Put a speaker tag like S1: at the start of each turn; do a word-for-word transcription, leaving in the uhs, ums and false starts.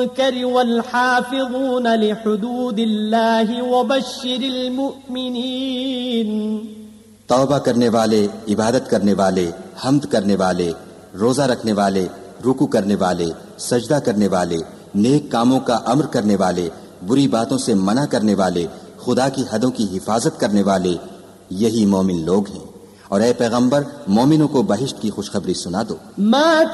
S1: वल्हाफ़िज़ून लिहुदूदिल्लाहि वबश्शिरिल मुअमिनीन।
S2: तौबा करने वाले, इबादत करने वाले, हम्द करने वाले, रोजा रखने वाले, रुकू करने वाले, सजदा करने वाले, नेक कामों का अम्र करने वाले, बुरी बातों से मना करने वाले, खुदा की हदों की हिफाजत करने वाले, यही मोमिन लोग हैं। और ए पैगंबर, मोमिनों को बहिश्त की खुशखबरी सुना दो।